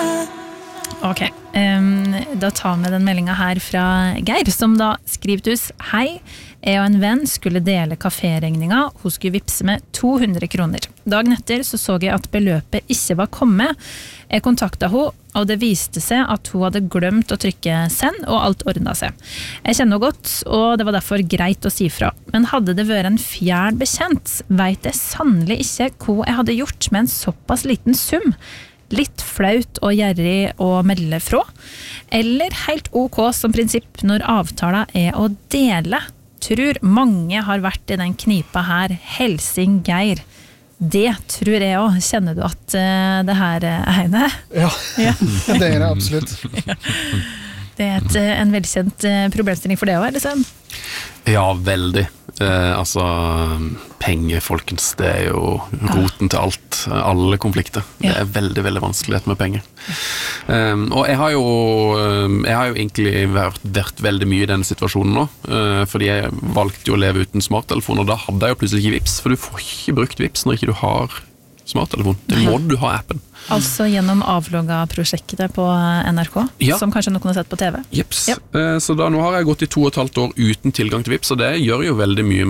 Ok, da tar vi den meldingen her fra Geir, som da skriver til oss: Hei, jeg og en venn skulle dele kaféregninga, hun skulle vipse med 200 kroner. Dagen etter så jeg at beløpet ikke var kommet. Jeg kontaktet henne, og det viste seg at hun hadde glemt å trykke send, og alt ordnet seg. Jeg kjenner henne godt, og det var derfor greit å si fra. Men hadde det vært en fjern bekjent, vet jeg sannelig ikke hva jeg hadde gjort med en såpass liten sum. Litt flaut og gjerrig å melde fra, eller helt ok som prinsipp når avtalen å dele. Tror mange har vært i den knipa her. Helsing Geir. Det tror jeg også. Kjenner du at det her Heine? Ja, det det absolutt. Det en velkjent problemstilling for det også, liksom? Ja, veldig. Altså, penger, folkens, det jo roten til alt, alle konflikter. Det veldig, veldig vanskelighet med penger. Og jeg har jo egentlig vært veldig mye i denne situasjonen nå, fordi jeg valgte jo å leve uten smarttelefon, og da hadde jeg jo plutselig ikke Vips, for du får ikke brukt Vips når ikke du har smarttelefon. Det må du ha appen. Altså gjennom avlogga-prosjektet på NRK, som kanskje noen har sett på TV? Jeps. Så nå har jeg gått i 2,5 år uten tilgang til Vips, og det gjør jo veldig mye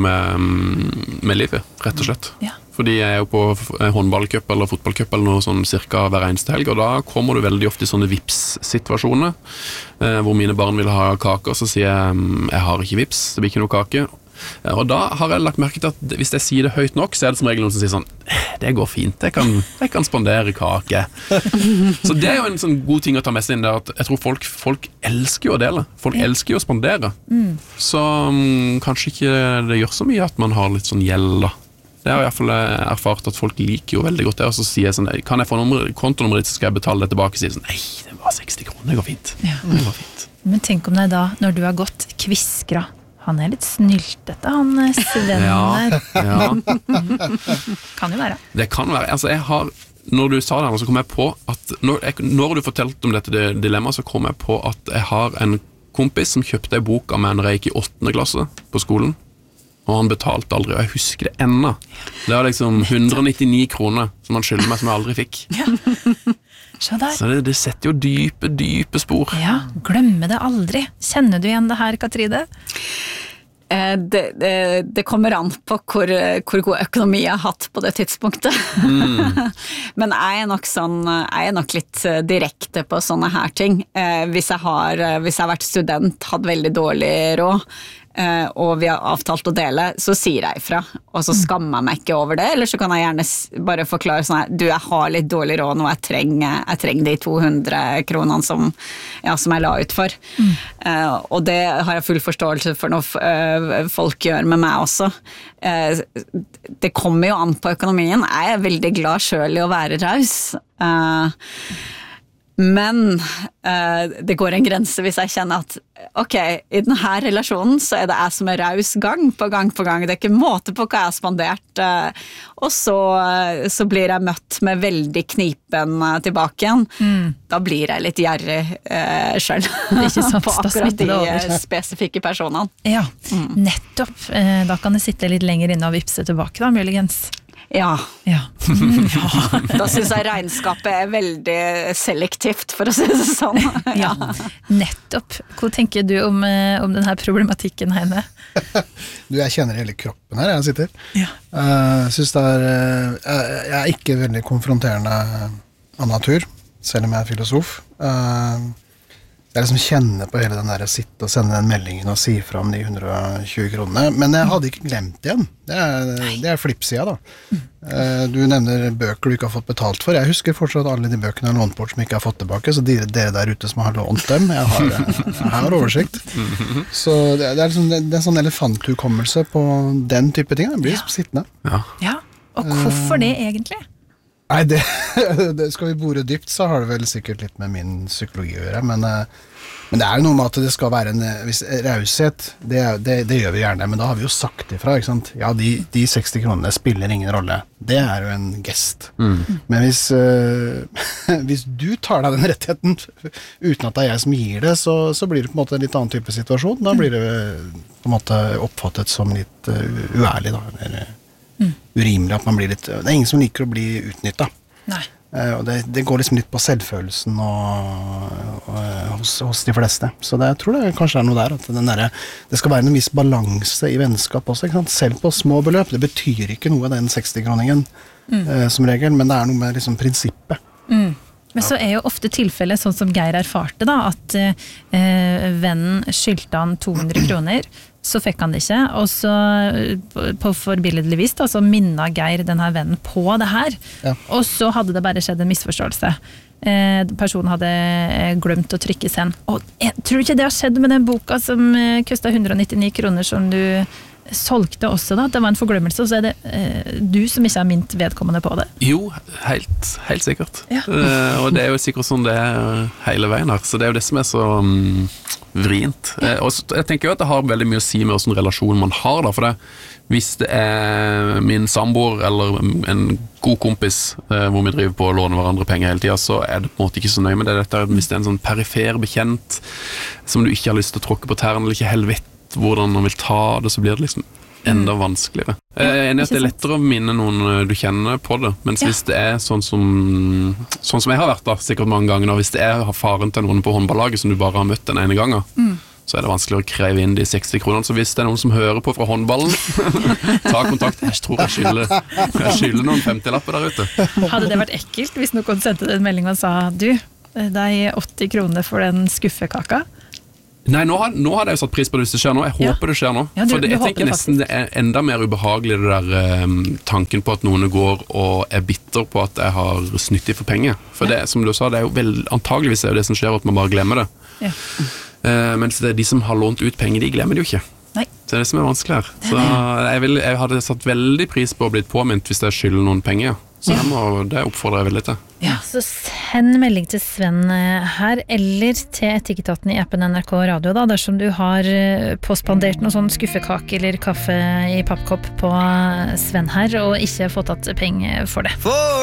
med livet, rett og slett. Fordi jeg jo på håndballcup eller fotballcup eller noe sånn cirka hver eneste helg, og da kommer du veldig ofte i sånne Vips-situasjoner, hvor mine barn vil ha kaker, så sier jeg har ikke Vips, det blir ikke noe kake. Og da har jeg lagt merke til at hvis jeg sier det høyt nok, så det som regel noen som sier sånn: det går fint, jeg kan spandere kake. Så det jo en sånn god ting å ta med seg inn der, at jeg tror folk elsker jo å dele. Folk elsker jo å spandere. Så kanskje ikke det gjør så mye at man har litt sånn gjeld da. Det har jeg i hvert fall erfart at folk liker jo veldig godt det, og så sier jeg sånn: kan jeg få kontonummeret ditt, så skal jeg betale det tilbake. Så sier jeg sånn: nei, det var 60 kroner, det går fint. Det går fint. Men tenk om det da, når du har gått kviskra, han litt snyltete, han Sven der. Kan jo være. Det kan være. Altså, når du sa det her, så kom jeg på at når du fortalte om dette dilemmaet, så kom jeg på at jeg har en kompis som kjøpte en bok av meg når jeg gikk i 8. klasse på skolen, og han betalte aldri, og jeg husker det enda. Det var liksom 199 kroner som han skylder meg, som jeg aldri fikk. Så det setter jo dype spor. Ja, glemme det aldri. Kjenner du igjen det her, Katrine? Det kommer an på hvor god økonomi jeg har hatt på det tidspunktet. Men jeg nok litt direkte på sånne her ting. Hvis jeg har vært student, hatt veldig dårlig råd, og vi har avtalt å dele, så sier jeg ifra, og så skammer jeg meg ikke over det, eller så kan jeg gjerne bare forklare sånn her: du, jeg har litt dårlig råd nå, jeg trenger de 200 kronene som jeg la ut for. Og det har jeg full forståelse for når folk gjør med meg også. Det kommer jo an på økonomien. Jeg veldig glad selv i å være raus. Men det går en grense hvis jeg kjenner at ok, i denne relasjonen så det jeg som raus gang på gang på gang, det ikke måte på hva jeg har spandert, og så blir jeg møtt med veldig knipen tilbake igjen. Da blir jeg litt gjerrig selv på akkurat de spesifikke personene. Ja, nettopp. Da kan det sitte litt lenger inne og vipse tilbake da, muligens. Ja. Da synes jeg regnskapet veldig selektivt, for å si det sånn. Ja, nettopp. Hva tenker du om denne problematikken, Heine? Jeg kjenner hele kroppen her, jeg sitter. Jeg synes jeg ikke veldig konfronterende av natur, selv om jeg filosof. Jeg liksom kjenner på hele den der å sitte og sende den meldingen og si fra om de 120 kronene, men jeg hadde ikke glemt igjen. Det flippsida da. Du nevner bøker du ikke har fått betalt for. Jeg husker fortsatt alle de bøkene jeg har lånt bort som jeg ikke har fått tilbake, så dere der ute som har lånt dem, jeg har oversikt. Så det liksom, det en sånn elefanthukommelse på den type ting. Det blir sittende. Ja, og hvorfor det egentlig? Nei, skal vi bore dypt, så har det vel sikkert litt med min psykologi å gjøre, men det jo noe med at det skal være en raushet, det gjør vi gjerne, men da har vi jo sagt ifra, ikke sant? Ja, de 60 kronene spiller ingen rolle. Det jo en gest. Men hvis du tar deg den rettigheten uten at det jeg som gir det, så blir det på en måte en litt annen type situasjon. Da blir det på en måte oppfattet som litt uærlig da, eller urimelig at man blir litt. Det ingen som liker å bli utnyttet. Nei. Og det går liksom litt på selvfølelsen hos de fleste. Så jeg tror det kanskje noe der, at det skal være en viss balanse i vennskap også, ikke sant? Selv på små beløp. Det betyr ikke noe, den 60-kroningen som regel, men det noe med liksom prinsippet. Men så jo ofte tilfellet, sånn som Geir erfarte da, at vennen skyldte han 200 kroner, så fikk han det ikke, og så på forbilledlig vis da, så minnet Geir denne vennen på det her, og så hadde det bare skjedd en misforståelse. Personen hadde glemt å trykke send. Og jeg tror ikke det har skjedd med den boka som kostet 199 kroner som du solgte også da, det var en forglemmelse, og så det du som ikke har mint vedkommende på det. Jo, helt sikkert. Og det jo sikkert sånn det hele veien her, så det jo det som så vrient. Og jeg tenker jo at det har veldig mye å si med hvordan relasjon man har da, for hvis det min samboer eller en god kompis hvor vi driver på å låne hverandre penger hele tiden, så det på en måte ikke så nøye med det. Hvis det en sånn perifer bekjent som du ikke har lyst til å tråkke på tæren, eller ikke helt vet hvordan man vil ta det, så blir det liksom enda vanskeligere. Jeg enig at det lettere å minne noen du kjenner på det, mens hvis det sånn som jeg har vært da, sikkert mange ganger, og hvis det har faren til noen på håndballaget som du bare har møtt den ene gangen, så det vanskelig å kreve inn de 60 kronene. Så hvis det noen som hører på fra håndballen, ta kontakt. Jeg tror jeg skylder noen 50-lapper der ute. Hadde det vært ekkelt hvis noen sendte en melding og sa, du, det 80 kroner for den skuffekaka? Nei, nå hadde jeg jo satt pris på det hvis det skjer nå. Jeg håper det skjer nå. For jeg tenker nesten det enda mer ubehagelig det der tanken på at noen går og bitter på at jeg har snytt i for penger. For det, som du sa, det jo antageligvis det som skjer at man bare glemmer det. Mens det de som har lånt ut penger, de glemmer det jo ikke. Nei. Så det som vanskelig her. Så jeg hadde satt veldig pris på å bli påminnet hvis jeg skylder noen penger. Så det oppfordrer jeg veldig til. Ja, så send melding til Sven her, eller til Etikketaten i appen NRK Radio da, dersom du har påspandert noe sånn skuffekake eller kaffe i pappkopp på Sven her, og ikke fått tatt penger for det.